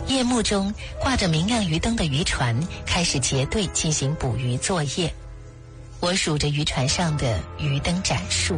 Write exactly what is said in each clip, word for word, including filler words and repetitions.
夜幕中挂着明亮鱼灯的渔船开始结队进行捕鱼作业。我数着渔船上的鱼灯盏数。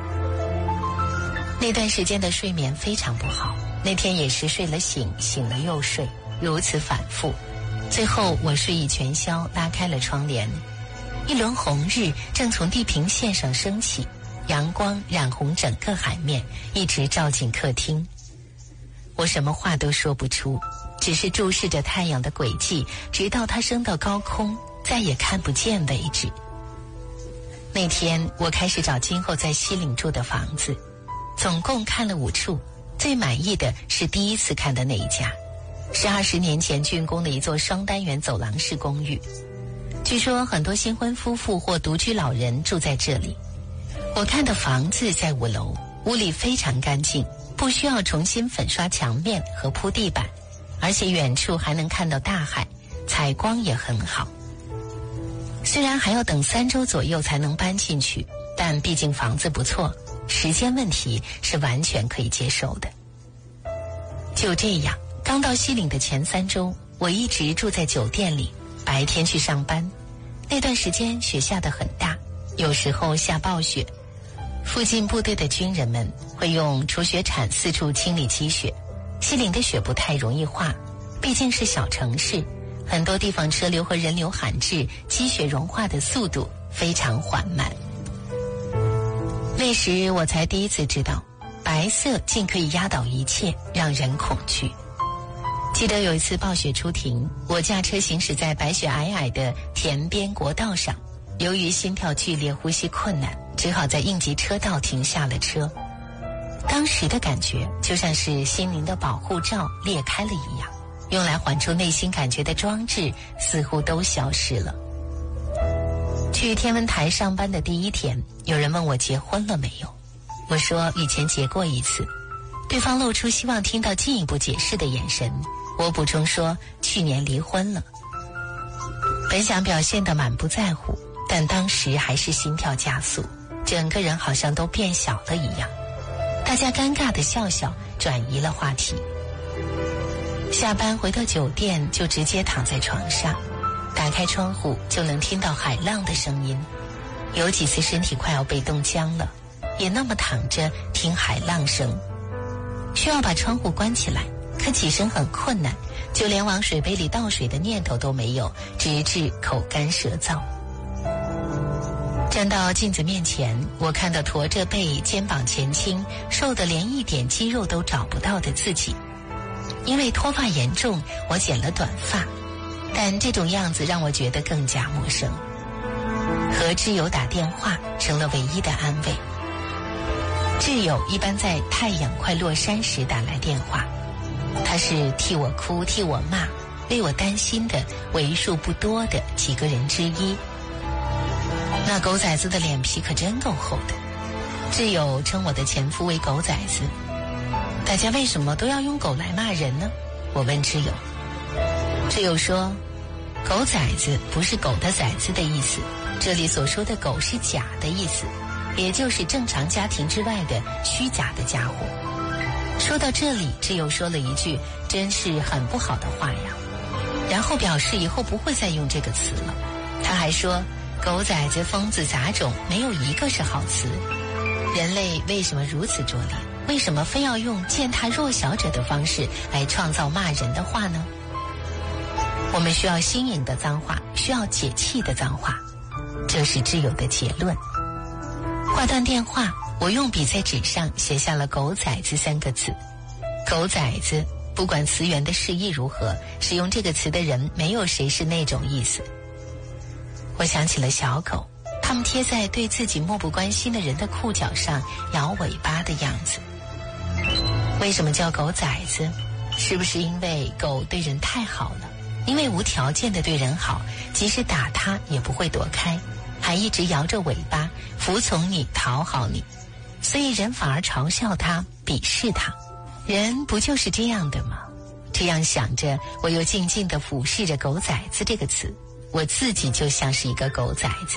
那段时间的睡眠非常不好，那天也是睡了醒，醒了又睡，如此反复。最后我睡意全消，拉开了窗帘。一轮红日正从地平线上升起，阳光染红整个海面，一直照进客厅。我什么话都说不出，只是注视着太阳的轨迹，直到它升到高空，再也看不见为止。那天我开始找今后在西岭住的房子，总共看了五处，最满意的是第一次看的那一家，是二十年前竣工的一座双单元走廊式公寓。据说很多新婚夫妇或独居老人住在这里。我看的房子在五楼，屋里非常干净，不需要重新粉刷墙面和铺地板，而且远处还能看到大海，采光也很好。虽然还要等三周左右才能搬进去，但毕竟房子不错，时间问题是完全可以接受的。就这样，刚到西岭的前三周，我一直住在酒店里，白天去上班。那段时间雪下得很大，有时候下暴雪。附近部队的军人们会用除雪铲四处清理积雪。西岭的雪不太容易化，毕竟是小城市，很多地方车流和人流罕至，积雪融化的速度非常缓慢。那时我才第一次知道，白色竟可以压倒一切，让人恐惧。记得有一次暴雪初停，我驾车行驶在白雪皑皑的田边国道上，由于心跳剧烈，呼吸困难，只好在应急车道停下了车。当时的感觉就像是心灵的保护罩裂开了一样，用来缓冲内心感觉的装置似乎都消失了。去天文台上班的第一天，有人问我结婚了没有，我说以前结过一次。对方露出希望听到进一步解释的眼神，我补充说去年离婚了。本想表现得满不在乎，但当时还是心跳加速，整个人好像都变小了一样。大家尴尬的笑笑，转移了话题。下班回到酒店就直接躺在床上，打开窗户就能听到海浪的声音。有几次身体快要被冻僵了，也那么躺着听海浪声。需要把窗户关起来，可起身很困难，就连往水杯里倒水的念头都没有，直至口干舌燥。站到镜子面前，我看到驼着背，肩膀前倾，瘦得连一点肌肉都找不到的自己。因为脱发严重，我剪了短发，但这种样子让我觉得更加陌生。和挚友打电话成了唯一的安慰。挚友一般在太阳快落山时打来电话，他是替我哭替我骂，为我担心的为数不多的几个人之一。那狗崽子的脸皮可真够厚的。挚友称我的前夫为狗崽子。大家为什么都要用狗来骂人呢？我问挚友。挚友说，狗崽子不是狗的崽子的意思，这里所说的狗是假的意思，也就是正常家庭之外的虚假的家伙。说到这里，挚友说了一句真是很不好的话呀，然后表示以后不会再用这个词了。他还说，狗崽子疯子杂种没有一个是好词。人类为什么如此拙劣？为什么非要用践踏弱小者的方式来创造骂人的话呢？我们需要新颖的脏话，需要解气的脏话，这是挚友的结论。挂断电话，我用笔在纸上写下了狗崽子三个字。狗崽子，不管词源的释义如何，使用这个词的人没有谁是那种意思。我想起了小狗，它们贴在对自己漠不关心的人的裤脚上摇尾巴的样子。为什么叫狗崽子？是不是因为狗对人太好了？因为无条件的对人好，即使打它也不会躲开，还一直摇着尾巴服从你，讨好你，所以人反而嘲笑它，鄙视它。人不就是这样的吗？这样想着，我又静静地俯视着狗崽子这个词，我自己就像是一个狗崽子。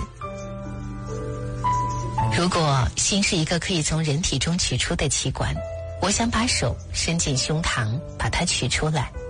如果心是一个可以从人体中取出的器官，我想把手伸进胸膛，把它取出来，